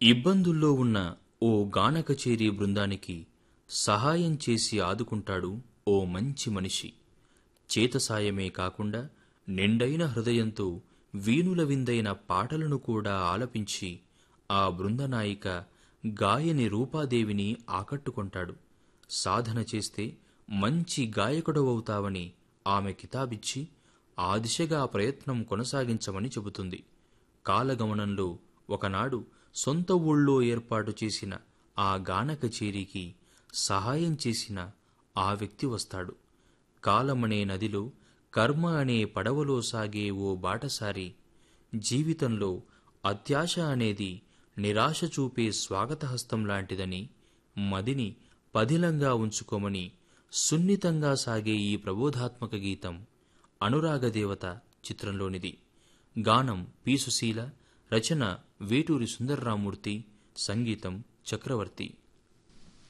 ఇబ్బందుల్లో ఉన్న ఓ గాన కచేరీ బృందానికి సహాయం చేసి ఆదుకుంటాడు ఓ మంచి మనిషి. చేతసాయమే కాకుండా నిండైన హృదయంతో వీణుల విందైన పాటలను కూడా ఆలపించి ఆ బృందనాయిక గాయని రూపాదేవిని ఆకట్టుకొంటాడు. సాధన చేస్తే మంచి గాయకుడవవుతావని ఆమె కితాబిచ్చి ఆ దిశగా ప్రయత్నం కొనసాగించమని చెబుతుంది. కాలగమనంలో ఒకనాడు సొంత ఊళ్ళో ఏర్పాటు చేసిన ఆ గాన కచేరీకి సహాయం చేసిన ఆ వ్యక్తి వస్తాడు. కాలమనే నదిలో, కర్మ అనే పడవలో సాగే ఓ బాటసారి జీవితంలో అత్యాశ అనేది నిరాశ చూపే స్వాగతహస్తం లాంటిదని, మదిని పదిలంగా ఉంచుకోమని సున్నితంగా సాగే ఈ ప్రబోధాత్మక గీతం అనురాగదేవత చిత్రంలోనిది. గానం పి. సుశీల, రచన వేటూరి సుందరరామూర్తి, సంగీతం చక్రవర్తి.